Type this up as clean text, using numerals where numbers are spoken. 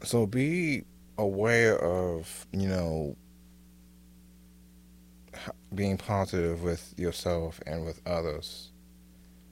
So be aware of, being positive with yourself and with others.